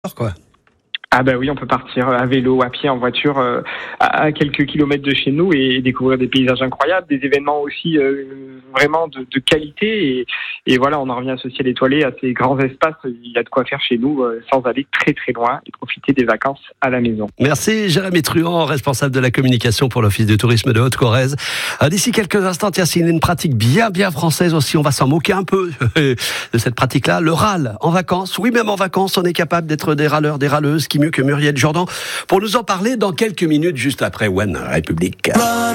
Quoi. Ah bah oui, on peut partir à vélo, à pied, en voiture, à quelques kilomètres de chez nous et découvrir des paysages incroyables, des événements aussi vraiment de qualité et voilà, on en revient à ce ciel étoilé, à ces grands espaces. Il y a de quoi faire chez nous sans aller très très loin et profiter des vacances à la maison. Merci Jérémy Truand, responsable de la communication pour l'Office de tourisme de Haute-Corrèze. D'ici quelques instants, tiens, c'est une pratique bien française aussi, on va s'en moquer un peu de cette pratique-là, le râle en vacances. Oui, même en vacances, on est capable d'être des râleurs, des râleuses, qui mieux que Muriel Jourdan pour nous en parler dans quelques minutes, juste après One République.